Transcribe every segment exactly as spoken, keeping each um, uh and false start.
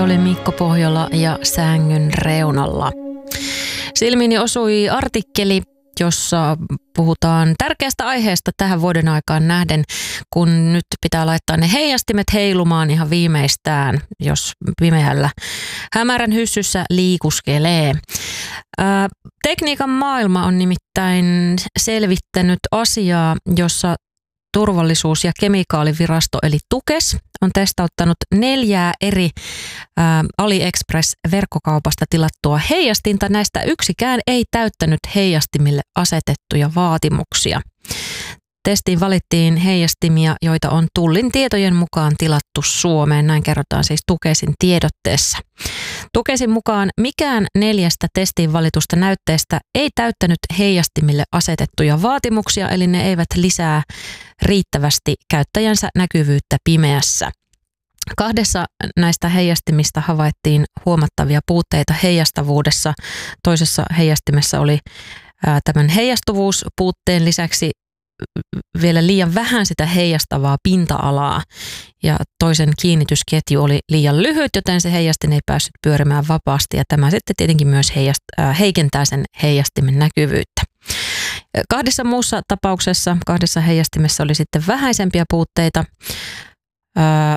Oli Mikko Pohjola ja Sängyn reunalla. Silmiini osui artikkeli, jossa puhutaan tärkeästä aiheesta tähän vuoden aikaan nähden, kun nyt pitää laittaa ne heijastimet heilumaan ihan viimeistään, jos pimeällä hämärän hyssyssä liikuskelee. Ää, tekniikan maailma on nimittäin selvittänyt asiaa, jossa Turvallisuus- ja kemikaalivirasto eli Tukes on testauttanut neljää eri ää, AliExpress-verkkokaupasta tilattua heijastinta. Näistä yksikään ei täyttänyt heijastimille asetettuja vaatimuksia. Testiin valittiin heijastimia, joita on Tullin tietojen mukaan tilattu Suomeen. Näin kerrotaan siis Tukesin tiedotteessa. Tukesin mukaan mikään neljästä testiin valitusta näytteestä ei täyttänyt heijastimille asetettuja vaatimuksia, eli ne eivät lisää riittävästi käyttäjänsä näkyvyyttä pimeässä. Kahdessa näistä heijastimista havaittiin huomattavia puutteita heijastavuudessa. Toisessa heijastimessa oli ää, tämän heijastuvuuspuutteen lisäksi vielä liian vähän sitä heijastavaa pinta-alaa ja toisen kiinnitysketju oli liian lyhyt, joten se heijastin ei päässyt pyörimään vapaasti ja tämä sitten tietenkin myös heijast- äh, heikentää sen heijastimen näkyvyyttä. Kahdessa muussa tapauksessa, kahdessa heijastimessa oli sitten vähäisempiä puutteita äh,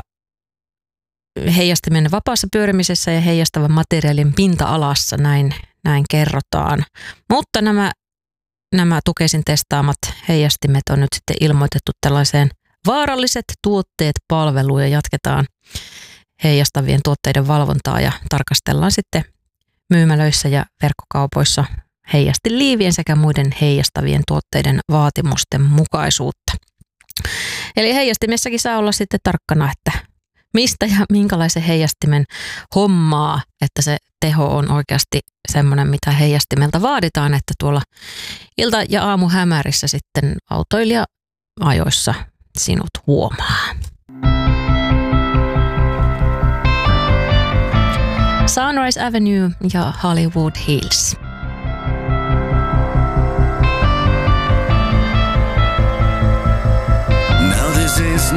heijastimen vapaassa pyörimisessä ja heijastavan materiaalin pinta-alassa, näin, näin kerrotaan. Mutta nämä Nämä Tukesin testaamat heijastimet on nyt sitten ilmoitettu tällaiseen vaaralliset tuotteet palveluun ja jatketaan heijastavien tuotteiden valvontaa ja tarkastellaan sitten myymälöissä ja verkkokaupoissa heijastiliivien sekä muiden heijastavien tuotteiden vaatimusten mukaisuutta. Eli heijastimessakin saa olla sitten tarkkana, että mistä ja minkälaisen heijastimen hommaa, että se teho on oikeasti semmoinen, mitä heijastimelta vaaditaan, että tuolla ilta- ja aamuhämärissä sitten autoilija ajoissa sinut huomaa. Sunrise Avenue ja Hollywood Hills.